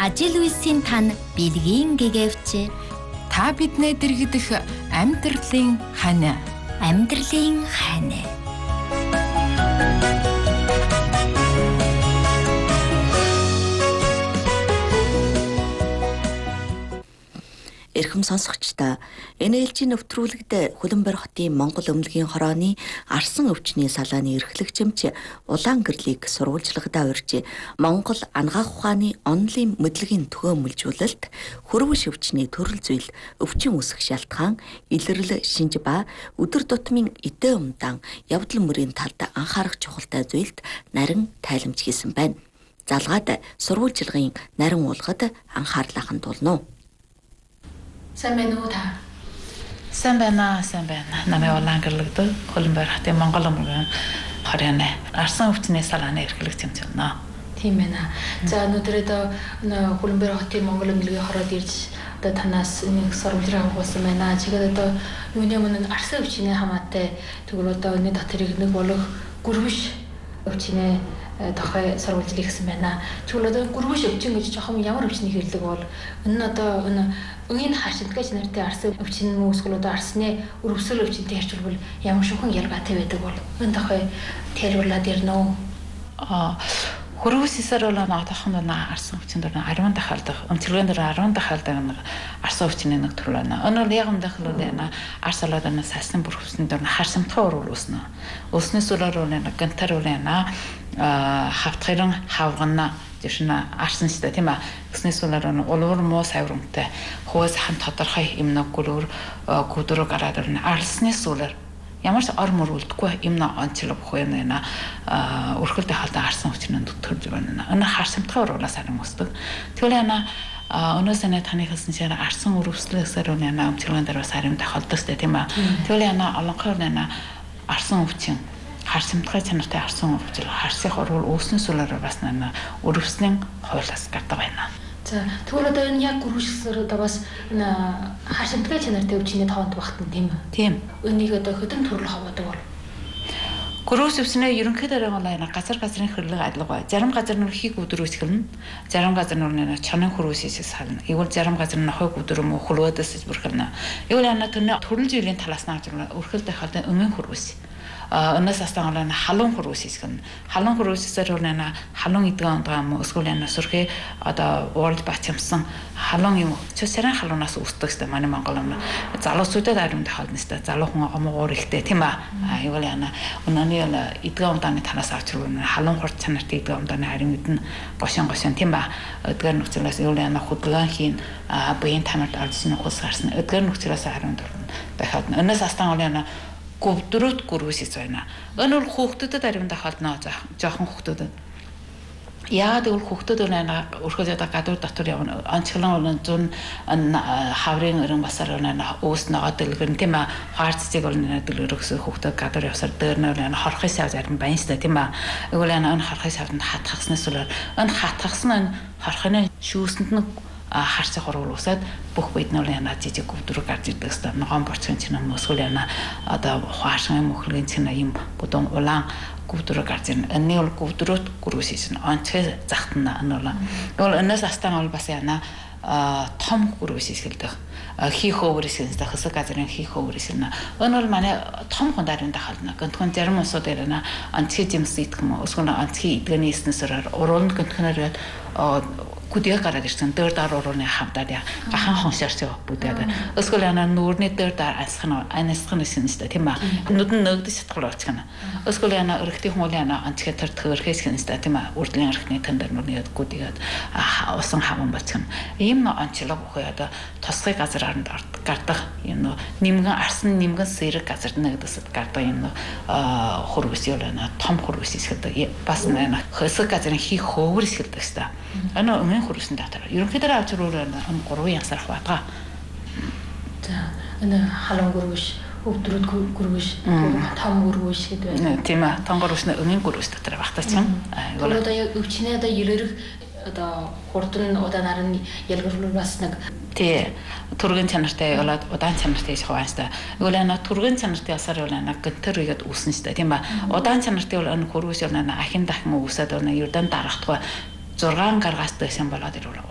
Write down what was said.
ажил үйлсийн тань бэлгийн гэгэвч та биднээ дэргидэх амьдралын хань. Амьдралын хань. Эрхэм сонсогчдоо NLG нэвтрүүлэгт Хөлбөмбөр хотын Монгол Өмнөгийн хорооны арсан өвчний салааны эрхлэгчэмч Улаан гэрлийг сурвалжлагадаа урьж Монгол ангаах ухааны онлын мэдлэгийн төхөөрөмжлөлт хөрвөш өвчний төрөл зүйл өвчин үүсэх шалтгаан илэрлэл шинж ба өдөр тутмын эдээ умдаан явдал мөрийн талд анхаарах чухалтай зүйлд нарийн тайламж хийсэн байна. Залгаад сурвалжлагын нарийн уулгад анхаарлаа хандуулна. Сайн байна уу та? Сайн байна. Намайг Улаан гэрлэгдэл Хөлбөмбөр хотын Монгол Өмнөгийн хорооны арсан өвчний салааны эрхлэгчэмч байна. Тийм байна. За өнөөдөр Хөлбөмбөр хотын Монгол Өмнөгийн хороод ирж танаас нэг сурвалжлага авсан байна. Чигээр юуны өмнө арсан өвчний хамаатай тэгвэл энэ доторыг нэг болох гүрвэш өвчний тохой сурвалжлыг хийсэн байна. Тэгвэл гүрвэш өвчин гэж жоохон ямар өвчнийг хэлдэг бол энэ өнгийн хашилтгаж нартай арсан өвчин мөсгөл арсны өрөвсөл өвчнтэй харьцуулбал ямар шүүхэн ялгаатай байдаг бол энэ тохой тайлбарлаад ирнэ. Хөрвөсөөр бол наатахан арсан өвчнөд 10 дахиалдаг, өмчилгээнд 10 дахиалдаг нэг арсан өвчний нэг төр байна. Энэ бол яг өндөхөл байна. Арсалаад байна салсан бүрхвсэнд харсамтгай уруулна. Өснөөс өрөөр байна гантар байна. Хавтгырын хавгана жишна арсан шүү дээ тийм аа. Өснөөс өрөөр улуур муу саврамтай хөөс хан тодорхой юм нэг гүрээр гүдрөг гараад байна. Арсны сүлэр ямар ч ор мөр үлдэхгүй юм онцлог бох юм байна. Өрхөлдөө халдаа арсан өвчнөнд төрж байна. Энэ харсамтгай уруулаас харин өсдөг. Тэгвэл өнөөсөө таны хэлсэн чинь арсан өрөвслөөсөр байна. Өмчилгээнд дээр бас харимт тохиолддог шүү дээ тийм аа. Тэгвэл олонхоор арсан өвчин харсамтгай чанартай арсан өвчл харсих орвол үүснээс үлээр бас өрөвслийн хойлоос гардаг байна. За тэгвэл энэ яг гүрвэшсээр бас хашимтгай чанартай өвчний тоонд багтана тийм үү? Тийм. Энийг хөдөн төрөл хаваадаг бол. Гүрвэш өвчнээ ерөнхийдөө газрын хөрлөг адилгүй. Зарим газар нь хийг өдрөөс эхэлнэ. Зарим газар нь чонын хөрвөсөөс сална. Игүүл зарим газар нь хойг өдрөм хөлөөдөөс бүрхэлнэ. Игүүл төрөл жилийн талаас нь өрхөлдөө халдаа өмнө хөрвөс. Өнөөс астаалаа халуун хөрвөс хийсэн. Халуун хөрвөсөөр халуун идэгэн юм эсвэл сүрхээ уурал бачимсан халуун юм цэсрэн халуунаас үүсдэг гэсэн манай Монгол юм. Залуусуудад аримд хаална гэсэн. Залуухан омгоор ихтэй тийм аа. Айвал өнөөний идэгэн умдааны танаас авч ирвэл халуун хурд чанартай идэгэн умдааны харин мэднэ гошин тийм аа. Эдгээр нөхцөлөөс юулаа хөдөлгөөн хийн буян тамирт авсан нөхөс гарсан. Эдгээр нөхцөлөөс хариун дөрвөн дахиад өнөөс астаалаа гөвдрөт гүрвэсэс байна. Энэ бол хүүхдүүдэд аримд хаална жоохон хүүхдүүдэд. Яагаад гэвэл хүүхдүүд өрхөд гадуур дотор явна. Онцлон зүүн хаврын өрн басаар өөс ногоо дэлгэрн тийм аа. Хаарцыг дэлгэрхсэн хүүхдүүд гадуур явсаар дээр нь хорхой сав зарим байна шүү дээ тийм аа. Тэгвэл энэ хорхой савд хатгахснаас үлээр энэ хатгахсан хорхойны шүүсэнд нь харцах орвол усаад бүх бид нар жижиг гүвдрэг гарч ирдэг гэсэн ногоон борцгийн чинь өсгөл хуашгын мөхлөгийн чинь юм бүдүүн улаан гүвдрэг гарч ирнэ. Энэ бол гүвдрөт гүрвэсэж онцгой захтана энэ бол энэс астан бол бас том гүрвэсэж хэлдэг. Хий хөөврөс гэсэн хэсэг газрын хий хөөврөс энэ бол манай том хундарын дахална. Гэнтхэн зарим усууд дээр онцгой жимс идэх юм эсвэл онцгой идгэний эснэсээр урууланд гэнтхэнээр күдээ гараад ирсэн дээр даар урууны хамтаад gaхан хоншаарч бүдээд өсгөл нүүрний дээр даар анисгын нэсэнстэй тийм аа нүдэн нөгдөж чадхал болчихно өсгөл өргөтийн хүмүүлийн онцгой төр төрхөөс хэнстэй тийм аа үрдлийн өрхний тэн дээр нүрний күдээд усан хаван болчихно ийм онцлог ухаад тосгой газраар гардаг юм нэмгэн арсан нэмгэн сэрэг газар нэгдэсэд гардаг юм хөрвөс юу том хөрвөс ихэлдэг бас хэсэг газрын хий хөөврөс ихэлдэг хэвээр энэ хөрвсөн дотор ерөнхийдөө авч ирүүл 3 янсаар хаваагаа. За энэ халуун гүрвэш, өвдрөд гүрвэш, том гүрвэш гэдэг байна. Тийм аа, том гүрвэш нь өнгийн гүрвэш дотор багтаачихсан. Өвчнээ ерөрх хурдан удаанаар нь ялгарлуул бас нэг тий түргэн чанартай болоод удаан чанартай их хаваастай. Игүүл түргэн чанартай ясаар бол гэнтэр игээд үүснэ шүү дээ тийм ба. Удаан чанартай бол хөрвөс бол ахин дахин үүсээд ердэн дарахдаггүй 6 гаргаас дэсэн болоод ирвэл